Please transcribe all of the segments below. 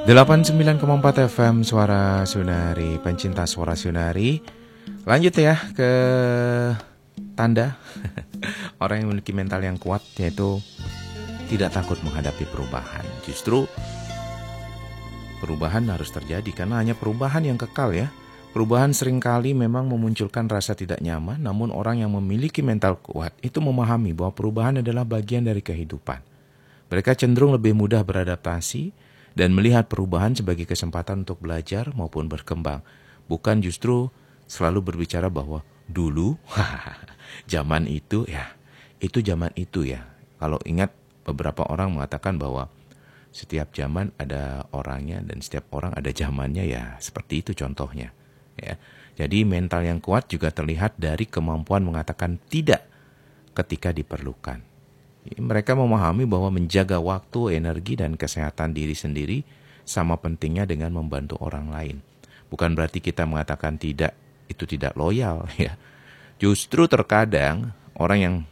89,4 FM Suara Sunari, pencinta Suara Sunari. Lanjut ya ke tanda orang yang memiliki mental yang kuat, yaitu tidak takut menghadapi perubahan. Justru perubahan harus terjadi karena hanya perubahan yang kekal ya. Perubahan seringkali memang memunculkan rasa tidak nyaman, namun orang yang memiliki mental kuat itu memahami bahwa perubahan adalah bagian dari kehidupan. Mereka cenderung lebih mudah beradaptasi dan melihat perubahan sebagai kesempatan untuk belajar maupun berkembang. Bukan justru selalu berbicara bahwa dulu, zaman itu ya, itu zaman itu ya. Kalau ingat, beberapa orang mengatakan bahwa setiap zaman ada orangnya dan setiap orang ada zamannya ya. Seperti itu contohnya. Ya. Jadi mental yang kuat juga terlihat dari kemampuan mengatakan tidak ketika diperlukan. Mereka memahami bahwa menjaga waktu, energi, dan kesehatan diri sendiri sama pentingnya dengan membantu orang lain. Bukan berarti kita mengatakan tidak, itu tidak loyal ya. Justru terkadang orang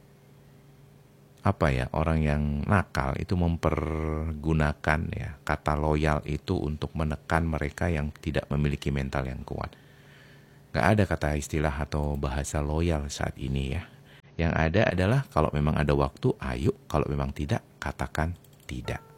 yang nakal itu mempergunakan ya kata loyal itu untuk menekan mereka yang tidak memiliki mental yang kuat. Gak ada kata istilah atau bahasa loyal saat ini ya. Yang ada adalah kalau memang ada waktu, ayo. Kalau memang tidak, katakan tidak.